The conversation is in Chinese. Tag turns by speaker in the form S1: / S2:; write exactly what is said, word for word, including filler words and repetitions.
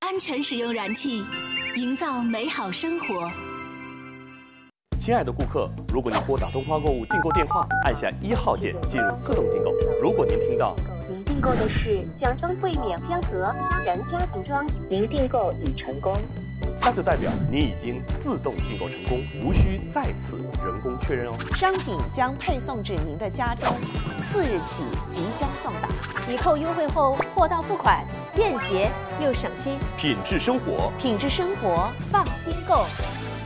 S1: 安全使用燃气，营造美好生活。
S2: 亲爱的顾客，如果您拨打东方购物订购电话，按下一号键进入自动订购。如果您听到
S3: 您订购的是家装柜免标盒全家庭装，您订购已成功，
S2: 那就代表您已经自动订购成功，无需再次人工确认哦。
S4: 商品将配送至您的家中，次日起即将送达。
S5: 抵扣优惠后，货到付款，便捷又省心。
S2: 品质生活，
S5: 品质生活，放心购。